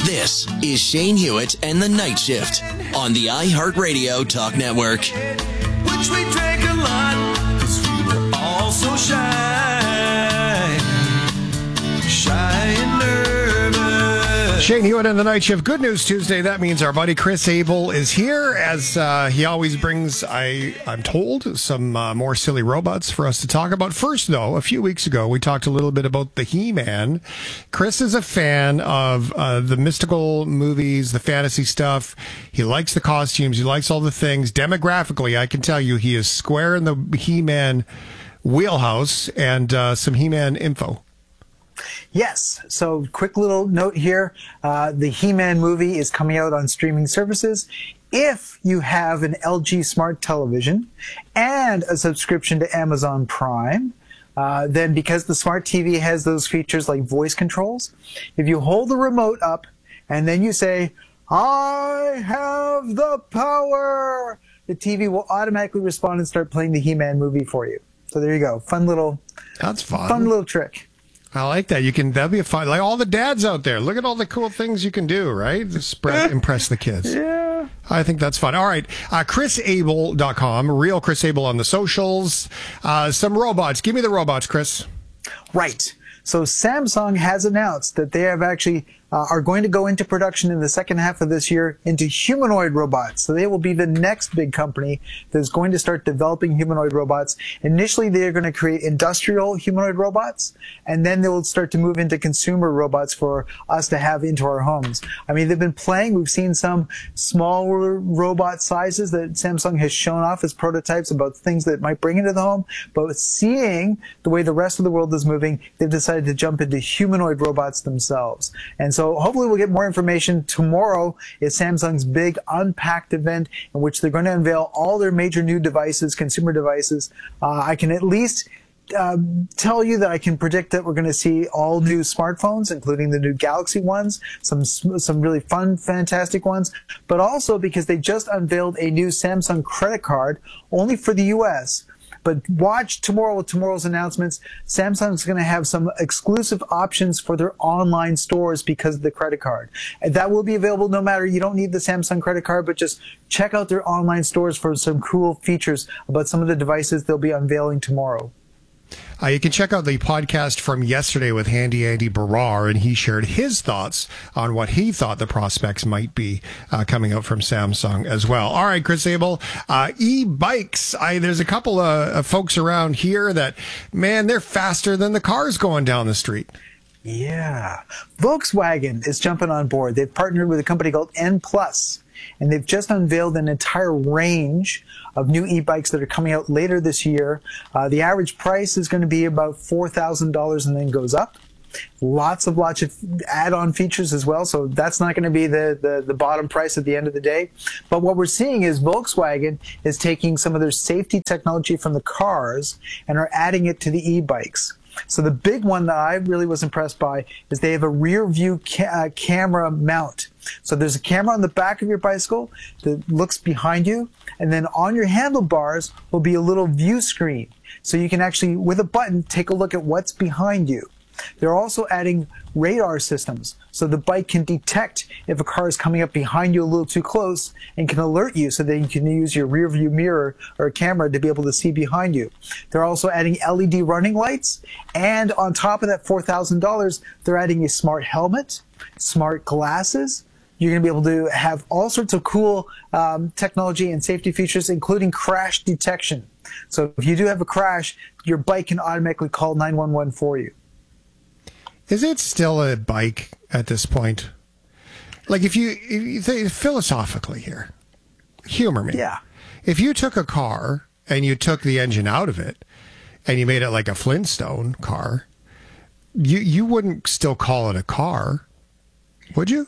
This is Shane Hewitt and the Night Shift on the iHeartRadio Talk Network. Which we drank a lot, 'cause we were all so shy and nervous. Shane Hewitt and the Night Shift. Good News Tuesday. That means our buddy Chris Abel is here, as he always brings, I'm told, some more silly robots for us to talk about. First, though, a few weeks ago, we talked a little bit about the He-Man. Chris is a fan of the mystical movies, the fantasy stuff. He likes the costumes. He likes all the things. Demographically, I can tell you he is square in the He-Man wheelhouse, and some He-Man info. Yes. So quick little note here. The He-Man movie is coming out on streaming services. If you have an LG smart television and a subscription to Amazon Prime, then because the smart TV has those features like voice controls, if you hold the remote up and then you say, "I have the power," the TV will automatically respond and start playing the He-Man movie for you. So there you go. That's fun. Fun little trick. I like that. That'd be a fun, like all the dads out there. Look at all the cool things you can do, right? Impress the kids. Yeah. I think that's fun. All right. ChrisAbel.com, real Chris Abel on the socials. Some robots. Give me the robots, Chris. Right. So Samsung has announced that they have actually are going to go into production in the second half of this year into humanoid robots. So they will be the next big company that's going to start developing humanoid robots. Initially, they're going to create industrial humanoid robots, and then they will start to move into consumer robots for us to have into our homes. I mean, they've been playing. We've seen some smaller robot sizes that Samsung has shown off as prototypes about things that might bring into the home. But seeing the way the rest of the world is moving, they've decided to jump into humanoid robots themselves. And so hopefully we'll get more information. Tomorrow is Samsung's big Unpacked event in which they're going to unveil all their major new devices, consumer devices. I can at least tell you that I can predict that we're going to see all new smartphones, including the new Galaxy ones, some really fun, fantastic ones, but also because they just unveiled a new Samsung credit card only for the US. But watch tomorrow with tomorrow's announcements. Samsung's going to have some exclusive options for their online stores because of the credit card. And that will be available no matter, you don't need the Samsung credit card, but just check out their online stores for some cool features about some of the devices they'll be unveiling tomorrow. You can check out the podcast from yesterday with Handy Andy Barrar, and he shared his thoughts on what he thought the prospects might be coming out from Samsung as well. All right, Chris Abel, e-bikes. There's a couple of folks around here that, man, they're faster than the cars going down the street. Yeah. Volkswagen is jumping on board. They've partnered with a company called N+, and they've just unveiled an entire range of new e-bikes that are coming out later this year. The average price is going to be about $4,000 and then goes up. Lots of add-on features as well, so that's not going to be the bottom price at the end of the day. But what we're seeing is Volkswagen is taking some of their safety technology from the cars and are adding it to the e-bikes. So the big one that I really was impressed by is they have a rear view camera mount. So there's a camera on the back of your bicycle that looks behind you, and then on your handlebars will be a little view screen. So you can actually, with a button, take a look at what's behind you. They're also adding radar systems, so the bike can detect if a car is coming up behind you a little too close and can alert you so that you can use your rear view mirror or camera to be able to see behind you. They're also adding LED running lights, and on top of that $4,000, they're adding a smart helmet, smart glasses. You're going to be able to have all sorts of cool technology and safety features, including crash detection. So if you do have a crash, your bike can automatically call 911 for you. Is it still a bike at this point? Like, if you think philosophically here, humor me. Yeah. If you took a car and you took the engine out of it and you made it like a Flintstone car, you wouldn't still call it a car, would you?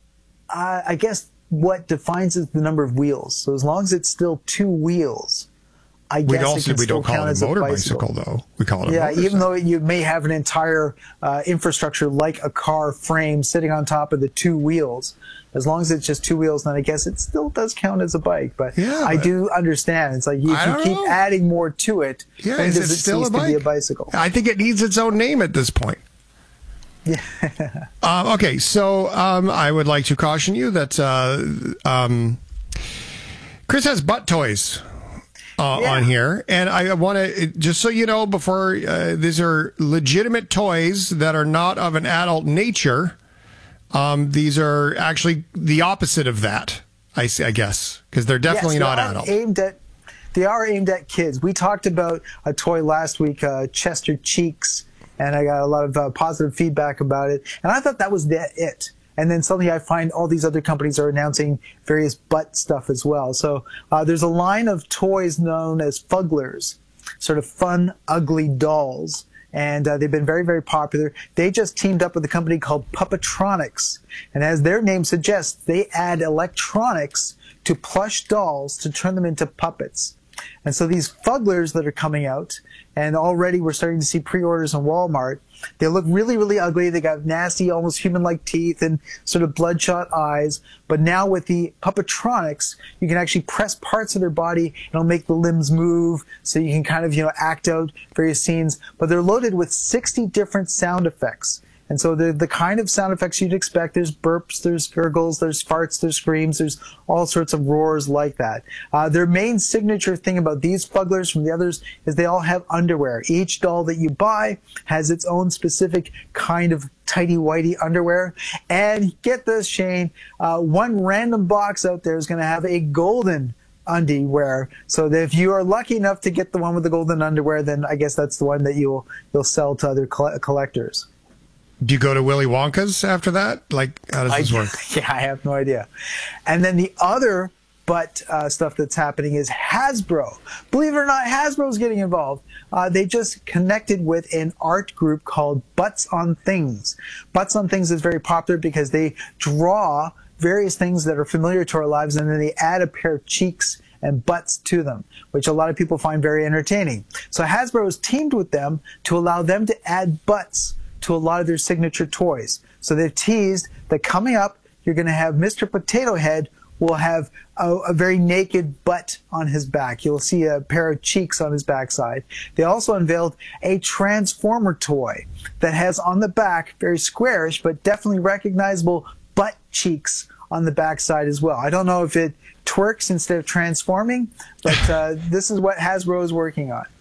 I guess what defines is the number of wheels. So as long as it's still two wheels, I guess we don't call it a motor bicycle, though. We call it a motorcycle. Even though you may have an entire infrastructure like a car frame sitting on top of the two wheels, as long as it's just two wheels, then I guess it still does count as a bike. But yeah, I do understand. It's like if you keep adding more to it, then does it still cease to be a bicycle? I think it needs its own name at this point. Okay, so I would like to caution you that Chris has butt toys on here, and I want to, just so you know, before these are legitimate toys that are not of an adult nature. These are actually the opposite of that, I guess, because they're definitely not adult. They are aimed at kids. We talked about a toy last week, Chester Cheeks, and I got a lot of positive feedback about it. And I thought that was it. And then suddenly I find all these other companies are announcing various butt stuff as well. So there's a line of toys known as Fugglers, sort of fun, ugly dolls. And they've been very, very popular. They just teamed up with a company called Puppetronics. And as their name suggests, they add electronics to plush dolls to turn them into puppets. And so these Fugglers that are coming out, and already we're starting to see pre-orders on Walmart, they look really, really ugly. They got nasty, almost human-like teeth and sort of bloodshot eyes. But now with the Puppetronics, you can actually press parts of their body and it'll make the limbs move. So you can kind of, act out various scenes. But they're loaded with 60 different sound effects. And so they're the kind of sound effects you'd expect. There's burps, there's gurgles, there's farts, there's screams, there's all sorts of roars like that. Their main signature thing about these Fugglers from the others is they all have underwear. Each doll that you buy has its own specific kind of tighty-whitey underwear. And get this, Shane, one random box out there is going to have a golden undie wear. So that if you are lucky enough to get the one with the golden underwear, then I guess that's the one that you'll sell to other collectors. Do you go to Willy Wonka's after that? Like, how does this work? Yeah, I have no idea. And then the other butt stuff that's happening is Hasbro. Believe it or not, Hasbro's getting involved. They just connected with an art group called Butts on Things. Butts on Things is very popular because they draw various things that are familiar to our lives, and then they add a pair of cheeks and butts to them, which a lot of people find very entertaining. So Hasbro has teamed with them to allow them to add butts to a lot of their signature toys. So they've teased that coming up, you're going to have Mr. Potato Head will have a very naked butt on his back. You'll see a pair of cheeks on his backside. They also unveiled a Transformer toy that has on the back, very squarish, but definitely recognizable butt cheeks on the backside as well. I don't know if it twerks instead of transforming, but this is what Hasbro is working on.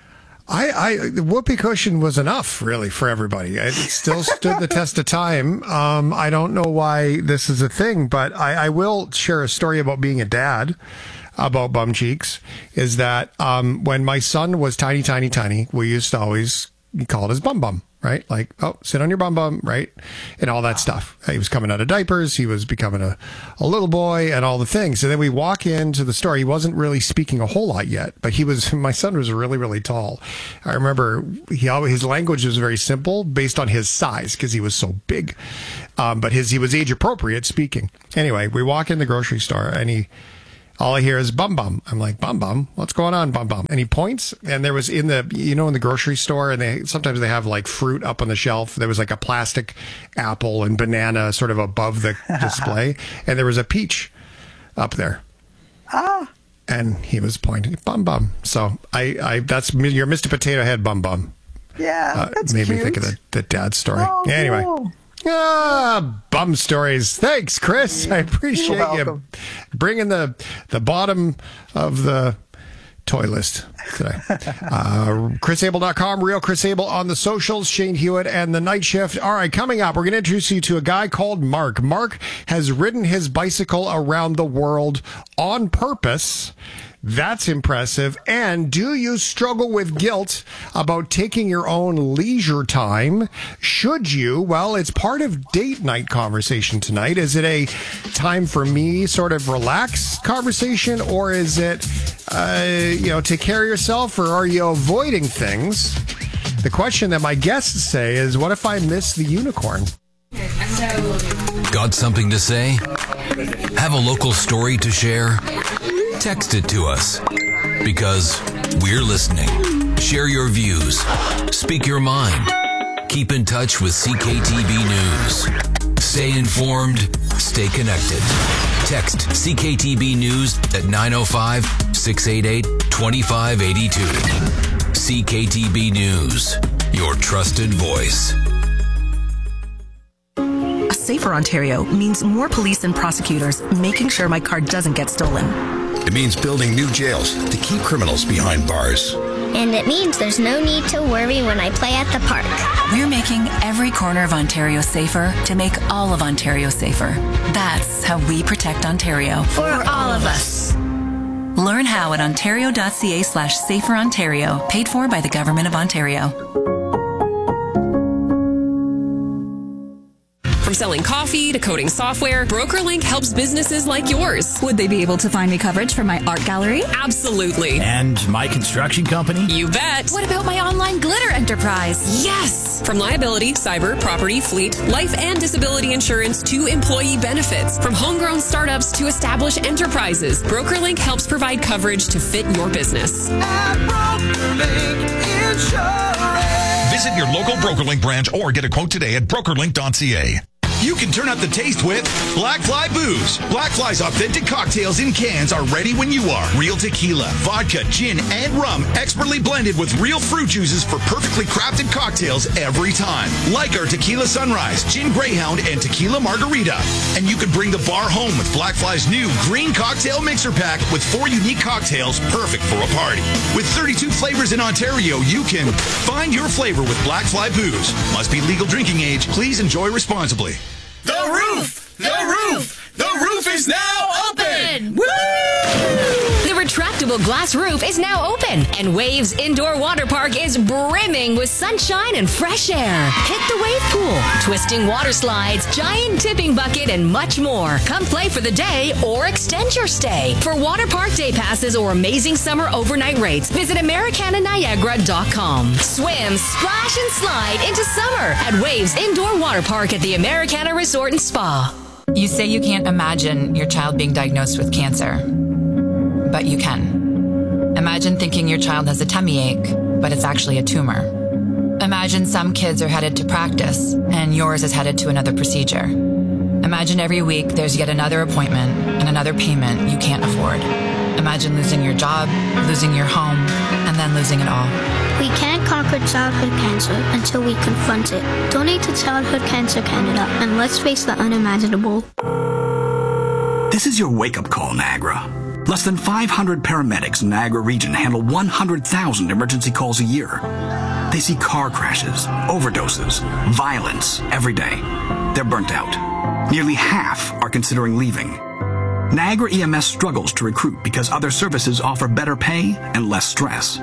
The whoopee cushion was enough, really, for everybody. It still stood the test of time. I don't know why this is a thing, but I will share a story about being a dad about bum cheeks. Is that when my son was tiny, we used to always call it his bum bum. Right? Like, oh, sit on your bum bum, right? And all that stuff. He was coming out of diapers. He was becoming a little boy and all the things. And then we walk into the store. He wasn't really speaking a whole lot yet, but my son was really, really tall. I remember his language was very simple based on his size because he was so big. But he was age appropriate speaking. Anyway, we walk in the grocery store and all I hear is bum bum. I'm like, bum bum? What's going on, bum bum? And he points, and there was in the grocery store, and sometimes they have like fruit up on the shelf. There was like a plastic apple and banana sort of above the display, and there was a peach up there. And he was pointing, bum bum. So that's your Mr. Potato Head bum bum. Yeah, that's made cute. me think of the dad story. Oh, anyway. no. Bum stories. Thanks, Chris. I appreciate you bringing the bottom of the toy list today. ChrisAble.com, Real Chris Able on the socials, Shane Hewitt and the Night Shift. All right, coming up, we're going to introduce you to a guy called Mark. Mark has ridden his bicycle around the world on purpose. That's impressive. And do you struggle with guilt about taking your own leisure time? Should you? Well, it's part of date night conversation tonight. Is it a time for me sort of relaxed conversation, or is it, take care of yourself, or are you avoiding things? The question that my guests say is, what if I miss the unicorn? Got something to say? Have a local story to share? Text it to us, because we're listening. Share your views. Speak your mind. Keep in touch with CKTB News. Stay informed. Stay connected. Text CKTB News at 905-688-2582. CKTB News, your trusted voice. Safer Ontario means more police and prosecutors making sure my car doesn't get stolen. It means building new jails to keep criminals behind bars. And it means there's no need to worry when I play at the park. We're making every corner of Ontario safer to make all of Ontario safer. That's how we protect Ontario. For all of us. Learn how at ontario.ca/saferontario, paid for by the Government of Ontario. From selling coffee to coding software, BrokerLink helps businesses like yours. Would they be able to find me coverage for my art gallery? Absolutely. And my construction company? You bet. What about my online glitter enterprise? Yes. From liability, cyber, property, fleet, life and disability insurance to employee benefits. From homegrown startups to established enterprises, BrokerLink helps provide coverage to fit your business. At BrokerLink Insurance. Visit your local BrokerLink branch or get a quote today at brokerlink.ca. You can turn up the taste with Black Fly Booze. Black Fly's authentic cocktails in cans are ready when you are. Real tequila, vodka, gin, and rum, expertly blended with real fruit juices for perfectly crafted cocktails every time. Like our Tequila Sunrise, Gin Greyhound, and Tequila Margarita. And you can bring the bar home with Black Fly's new green cocktail mixer pack with 4 unique cocktails perfect for a party. With 32 flavors in Ontario, you can find your flavor with Black Fly Booze. Must be legal drinking age. Please enjoy responsibly. The roof! The roof! The roof is now open! Woo! The retractable glass roof is now open, and Waves Indoor Water Park is brimming with sunshine and fresh air. Hit the wave pool, twisting water slides, giant tipping bucket, and much more. Come play for the day or extend your stay. For water park day passes or amazing summer overnight rates, visit AmericanaNiagara.com. Swim, splash, and slide into summer at Waves Indoor Water Park at the Americana Resort and Spa. You say you can't imagine your child being diagnosed with cancer, but you can. Imagine thinking your child has a tummy ache, but it's actually a tumor. Imagine some kids are headed to practice, and yours is headed to another procedure. Imagine every week there's yet another appointment and another payment you can't afford. Imagine losing your job, losing your home, and then losing it all. We can't conquer childhood cancer until we confront it. Donate to Childhood Cancer Canada, and let's face the unimaginable. This is your wake-up call, Niagara. Less than 500 paramedics in Niagara region handle 100,000 emergency calls a year. They see car crashes, overdoses, violence every day. They're burnt out. Nearly half are considering leaving. Niagara EMS struggles to recruit because other services offer better pay and less stress.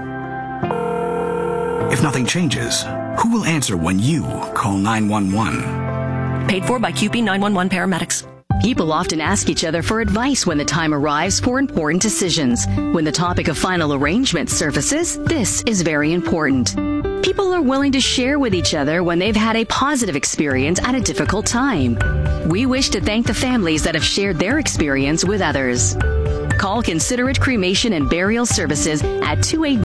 If nothing changes, who will answer when you call 911? Paid for by QP 911 paramedics. People often ask each other for advice when the time arrives for important decisions. When the topic of final arrangement surfaces, this is very important. People are willing to share with each other when they've had a positive experience at a difficult time. We wish to thank the families that have shared their experience with others. Call Considerate Cremation and Burial Services at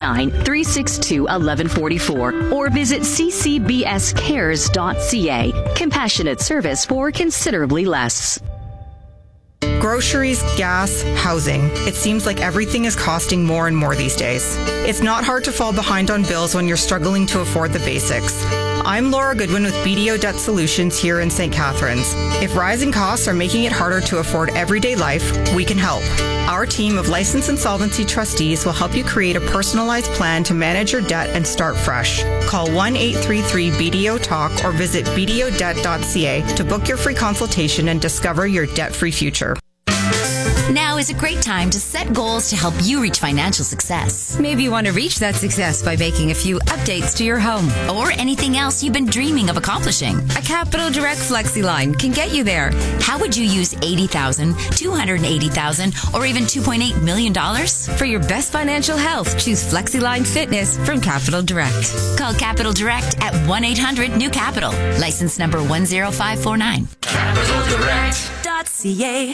289-362-1144 or visit ccbscares.ca. Compassionate service for considerably less. Groceries, gas, housing. It seems like everything is costing more and more these days. It's not hard to fall behind on bills when you're struggling to afford the basics. I'm Laura Goodwin with BDO Debt Solutions here in St. Catharines. If rising costs are making it harder to afford everyday life, we can help. Our team of licensed insolvency trustees will help you create a personalized plan to manage your debt and start fresh. Call 1-833-BDO-TALK or visit bdodebt.ca to book your free consultation and discover your debt-free future. Now is a great time to set goals to help you reach financial success. Maybe you want to reach that success by making a few updates to your home. Or anything else you've been dreaming of accomplishing. A Capital Direct FlexiLine can get you there. How would you use $80,000, $280,000, or even $2.8 million? For your best financial health, choose FlexiLine Fitness from Capital Direct. Call Capital Direct at 1-800-NEW-CAPITAL. License number 10549. CapitalDirect.ca.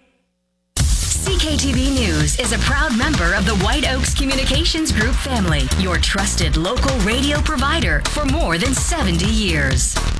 CKTV News is a proud member of the White Oaks Communications Group family, your trusted local radio provider for more than 70 years.